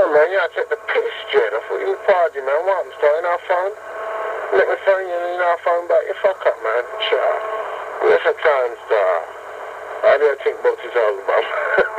Oh man, you gotta take the piss, Jed. I thought you were party, man. What happened? Starting our phone? Let me phone you and our phone back. You fuck up, man. Ciao. Where's the time, star? I don't think about this album.